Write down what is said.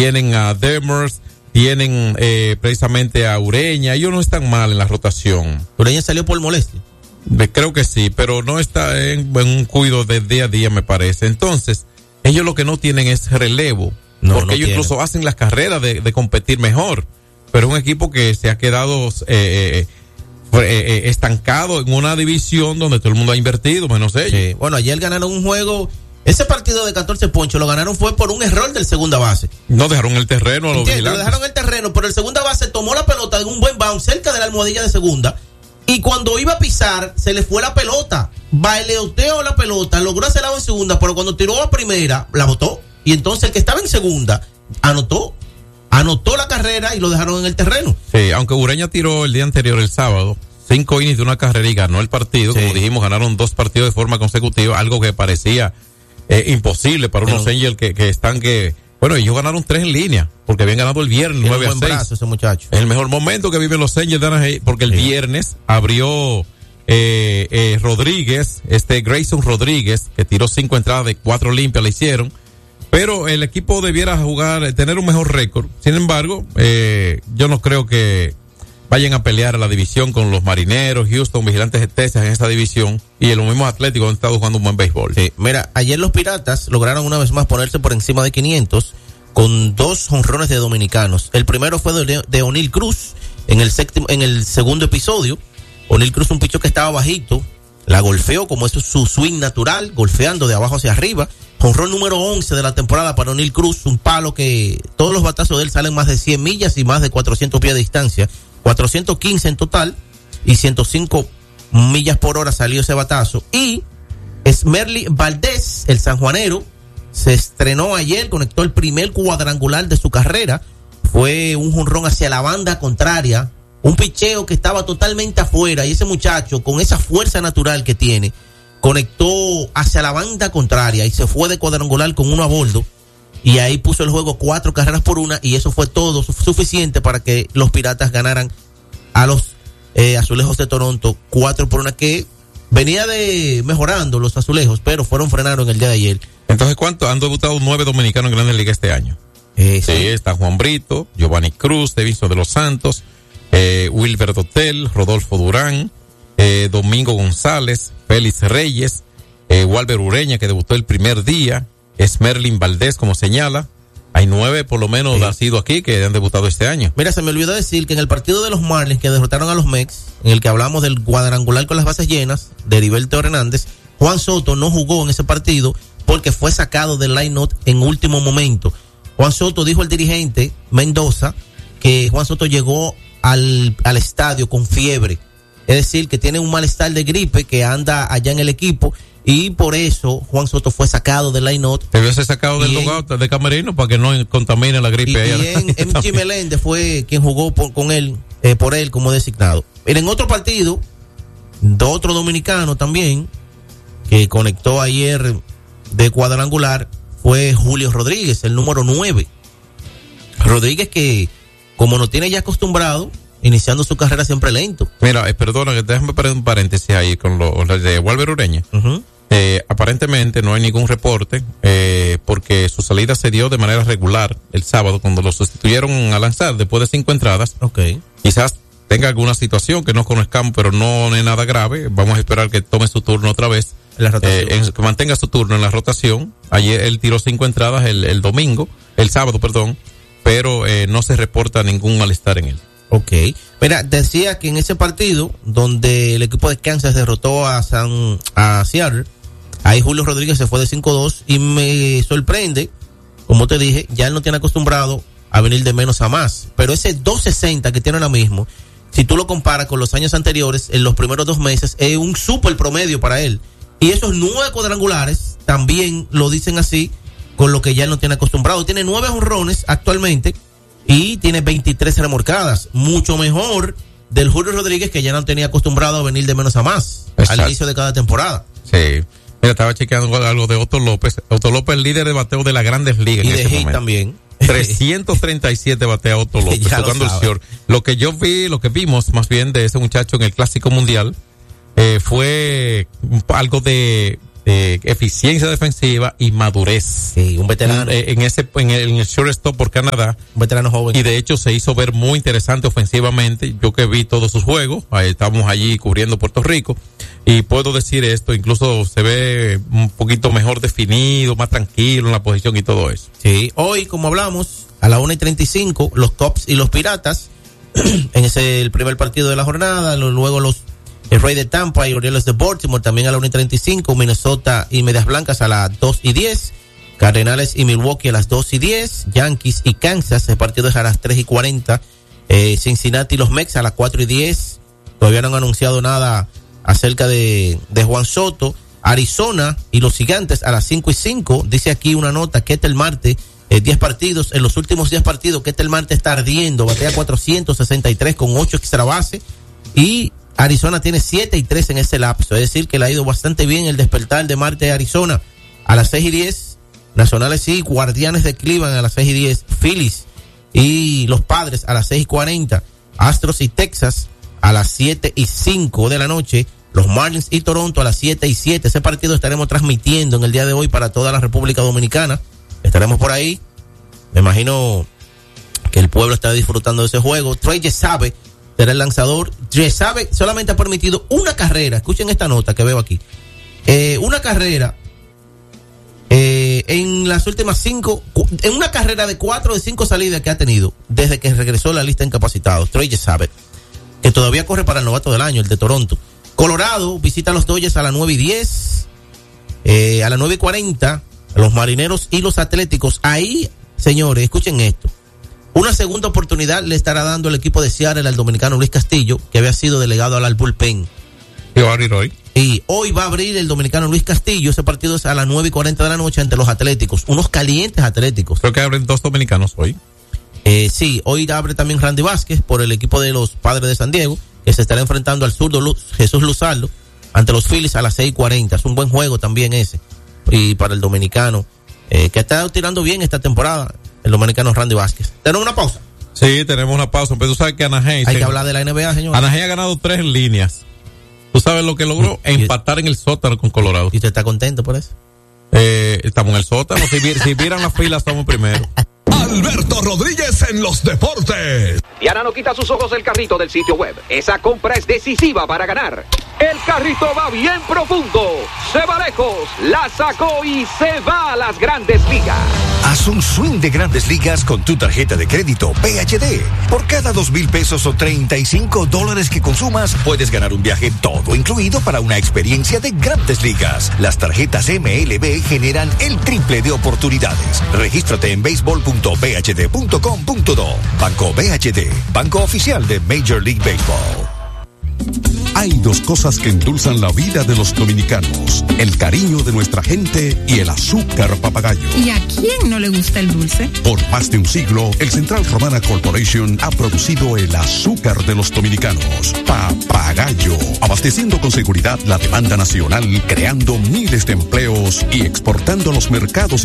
tienen a Demers, tienen precisamente a Ureña. Ellos no están mal en la rotación. Ureña salió por molestia. Creo que sí, pero no está en un cuido de día a día, me parece. Entonces, ellos lo que no tienen es relevo, porque ellos incluso hacen las carreras de competir mejor, pero es un equipo que se ha quedado estancado en una división donde todo el mundo ha invertido, menos ellos. Sí. Bueno, ayer ganaron un juego. Ese partido de 14 ponchos lo ganaron fue por un error del segunda base. No dejaron el terreno a los vigilantes. Lo dejaron el terreno, pero el segunda base tomó la pelota en un buen bounce cerca de la almohadilla de segunda. Y cuando iba a pisar, se le fue la pelota. Baileoteó la pelota, logró hacer algo en segunda, pero cuando tiró a primera, la botó. Y entonces el que estaba en segunda, anotó la carrera y lo dejaron en el terreno. Sí, aunque Ureña tiró el día anterior, el sábado, 5 innings de una carrera y ganó el partido. Sí. Como dijimos, ganaron 2 partidos de forma consecutiva, algo que parecía imposible para unos Angels que están bueno, ellos ganaron 3 en línea, porque habían ganado el viernes 9-6. Brazo, ese muchacho. El mejor momento que viven los Angels de Anaheim, porque el viernes abrió Rodríguez, Grayson Rodríguez, que tiró 5 entradas de 4 limpias, le hicieron. Pero el equipo debiera tener un mejor récord. Sin embargo, yo no creo que vayan a pelear a la división con los Marineros, Houston, Vigilantes de Texas en esta división, y los mismos Atléticos han estado jugando un buen béisbol. Sí. Mira, ayer los Piratas lograron una vez más ponerse por encima de 500 con 2 jonrones de dominicanos. El primero fue de O'Neill Cruz en el segundo episodio. O'Neill Cruz, un picho que estaba bajito, la golfeó como eso es su swing natural, golfeando de abajo hacia arriba. Jonrón número 11 de la temporada para O'Neill Cruz, un palo que todos los batazos de él salen más de 100 millas y más de 400 pies de distancia. 415 en total y 105 millas por hora salió ese batazo. Y Esmerly Valdés, el sanjuanero, se estrenó ayer, conectó el primer cuadrangular de su carrera. Fue un jonrón hacia la banda contraria, un picheo que estaba totalmente afuera, y ese muchacho, con esa fuerza natural que tiene, conectó hacia la banda contraria y se fue de cuadrangular con 1 a bordo. Y ahí puso el juego 4 carreras por 1, y eso fue todo suficiente para que los Piratas ganaran a los Azulejos de Toronto 4 por 1, que venía mejorando los Azulejos, pero frenaron el día de ayer. Entonces, ¿cuánto? Han debutado 9 dominicanos en Grandes Ligas este año. Sí, está Juan Brito, Giovanni Cruz, Davinson de los Santos, Wilber Dotel, Rodolfo Durán, Domingo González, Félix Reyes, Walber Ureña, que debutó el primer día, Esmerlin Valdés, como señala. Hay 9 por lo menos han sido aquí que han debutado este año. Mira, se me olvidó decir que en el partido de los Marlins que derrotaron a los Mets, en el que hablamos del cuadrangular con las bases llenas de Heriberto Hernández, Juan Soto no jugó en ese partido porque fue sacado del line-up en último momento. Juan Soto, dijo el dirigente Mendoza, que Juan Soto llegó al estadio con fiebre, es decir, que tiene un malestar de gripe, que anda allá en el equipo, y por eso Juan Soto fue sacado del line-up. Debió ser sacado del lugar de camerino para que no contamine la gripe. Y MG Meléndez fue quien jugó por él como designado. Mira, en otro partido, otro dominicano también, que conectó ayer de cuadrangular, fue Julio Rodríguez, el número 9. Rodríguez, que como no tiene ya acostumbrado, iniciando su carrera siempre lento. Mira, perdona, déjame poner un paréntesis ahí con lo de Walber Ureña. Uh-huh. Aparentemente no hay ningún reporte, porque su salida se dio de manera regular el sábado cuando lo sustituyeron a lanzar después de 5 entradas. Okay. Quizás tenga alguna situación que no conozcamos, pero no es nada grave. Vamos a esperar que tome su turno otra vez. Que mantenga su turno en la rotación. Ayer él tiró 5 entradas el sábado, pero no se reporta ningún malestar en él. Ok. Mira, decía que en ese partido donde el equipo de Kansas derrotó a Seattle, ahí Julio Rodríguez se fue de 5-2 y me sorprende, como te dije, ya él no tiene acostumbrado a venir de menos a más, pero ese 260 que tiene ahora mismo, si tú lo comparas con los años anteriores, en los primeros 2 meses, es un súper promedio para él. Y esos 9 cuadrangulares también lo dicen así, con lo que ya él no tiene acostumbrado. Tiene 9 jonrones actualmente y tiene 23 remolcadas, mucho mejor del Julio Rodríguez, que ya no tenía acostumbrado a venir de menos a más. Exacto. Al inicio de cada temporada. Sí. Mira, estaba chequeando algo de Otto López. Otto López, el líder de bateo de las Grandes Ligas. Y en de ese momento también. 337 batea Otto López tocando el señor. Lo que vimos más bien de ese muchacho en el Clásico Mundial, fue algo de eficiencia defensiva y madurez. Sí, un veterano. En el shortstop por Canadá. Un veterano joven. Y de hecho se hizo ver muy interesante ofensivamente. Yo que vi todos sus juegos, estábamos allí cubriendo Puerto Rico, y puedo decir esto, incluso se ve un poquito mejor definido, más tranquilo en la posición y todo eso. Sí, hoy, como hablamos, a la 1:35, los Cubs y los Piratas, en el primer partido de la jornada, luego el Rey de Tampa y Orioles de Baltimore, también a la 1:35, Minnesota y Medias Blancas a las 2:10, Cardenales y Milwaukee a las 2:10, Yankees y Kansas, el partido es a las 3:40, Cincinnati y los Mets a las 4:10, todavía no han anunciado nada acerca de Juan Soto, Arizona y los Gigantes a las 5:05, dice aquí una nota que Ketel Marte, 10 partidos, en los últimos 10 partidos Ketel Marte está ardiendo, batea 463 con 8 extra base, y Arizona tiene 7-3 en ese lapso, es decir que le ha ido bastante bien el despertar de Marte de Arizona. A las 6:10, Nacionales y Guardianes de Cleveland a las 6:10, Phillies y los Padres a las 6:40, Astros y Texas a las 7:05 de la noche, los Marlins y Toronto a las 7:07. Ese partido estaremos transmitiendo en el día de hoy para toda la República Dominicana. Estaremos por ahí. Me imagino que el pueblo está disfrutando de ese juego. Trey Yesabe será el lanzador. Yesabe solamente ha permitido una carrera. Escuchen esta nota que veo aquí. Una carrera en las últimas 5, en una carrera de 4 de 5 salidas que ha tenido desde que regresó a la lista de incapacitados. Trey Yesabe, que todavía corre para el novato del año, el de Toronto. Colorado visita a los Dodgers a las 9:10, a las 9:40, a los Marineros y los Atléticos. Ahí, señores, escuchen esto. Una segunda oportunidad le estará dando el equipo de Seattle al dominicano Luis Castillo, que había sido delegado al bullpen. ¿Y va a abrir hoy? Y hoy va a abrir el dominicano Luis Castillo. Ese partido es a las 9:40 de la noche ante los Atléticos. Unos calientes Atléticos. Creo que abren 2 dominicanos hoy. Sí, hoy abre también Randy Vázquez por el equipo de los Padres de San Diego, que se estará enfrentando al zurdo Jesús Luzardo ante los Phillies a las 6:40. Es un buen juego también ese. Y para el dominicano, que está tirando bien esta temporada, el dominicano Randy Vázquez. ¿Tenemos una pausa? Sí, tenemos una pausa, pero tú sabes que Anaheim... Hay que hablar de la NBA, señor. Anaheim ha ganado 3 en líneas. ¿Tú sabes lo que logró? Empatar en el sótano con Colorado. ¿Y usted está contento por eso? Estamos en el sótano. Si vieran las filas, estamos primero. Alberto Rodríguez en los deportes. Diana no quita sus ojos del carrito del sitio web. Esa compra es decisiva para ganar. El carrito va bien profundo, se va lejos, la sacó y se va a las Grandes Ligas. Haz un swing de Grandes Ligas con tu tarjeta de crédito PHD. Por cada 2,000 pesos o $35 que consumas, puedes ganar un viaje todo incluido para una experiencia de Grandes Ligas. Las tarjetas MLB generan el triple de oportunidades. Regístrate en baseball.bhd.com.do. Banco BHD, banco oficial de Major League Baseball. Hay 2 cosas que endulzan la vida de los dominicanos: el cariño de nuestra gente y el azúcar papagayo. ¿Y a quién no le gusta el dulce? Por más de un siglo, el Central Romana Corporation ha producido el azúcar de los dominicanos, Papagayo, abasteciendo con seguridad la demanda nacional, creando miles de empleos y exportando a los mercados